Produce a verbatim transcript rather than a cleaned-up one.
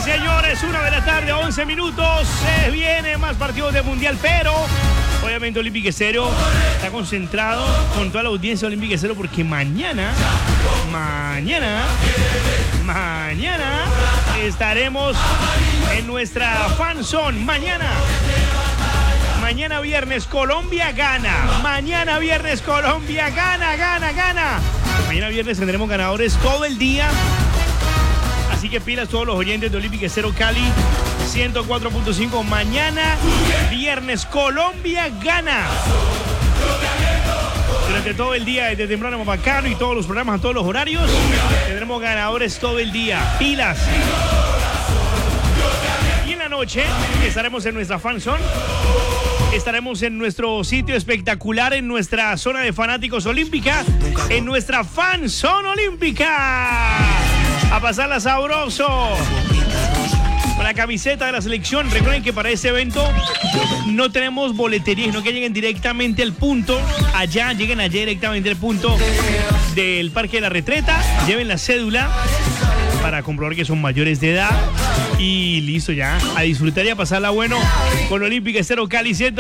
señores, una de la tarde, once minutos. Se viene más partidos de mundial, pero obviamente Olympique Estéreo está concentrado con toda la audiencia de Olympique Estéreo porque mañana, mañana, mañana estaremos en nuestra fan zone. Mañana, mañana viernes Colombia gana. Mañana viernes Colombia gana, gana, gana. Mañana viernes tendremos ganadores todo el día. Así que pilas todos los oyentes de Olympique Estéreo Cali ciento cuatro punto cinco. Mañana viernes Colombia gana. Durante todo el día, desde temprano bacano y todos los programas a todos los horarios, tendremos ganadores todo el día. Pilas. Y en la noche estaremos en nuestra fan zone. Estaremos en nuestro sitio espectacular, en nuestra zona de fanáticos olímpica, en nuestra fan zone olímpica. A pasarla sabroso. Con la camiseta de la selección. Recuerden que para este evento no tenemos boletería, sino que lleguen directamente al punto. Allá, lleguen allá directamente al punto del Parque de la Retreta. Lleven la cédula para comprobar que son mayores de edad. Y listo ya. A disfrutar y a pasarla bueno con Olympique Estéreo Cali ciento